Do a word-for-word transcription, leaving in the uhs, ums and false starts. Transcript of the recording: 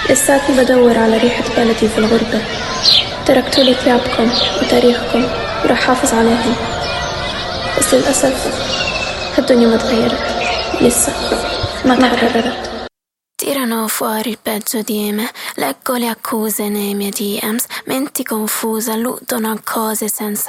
لساتني بدور على ريحة بلدي في الغربة. تركتولي ثيابكم وتاريخكم وراح حافظ عليهم، بس للأسف الدنيا ما تغيرت، لسه ما تحررت. Tirano fuori il peggio di me, leggo le accuse nei miei D Ms, menti confuse, alludono a cose senza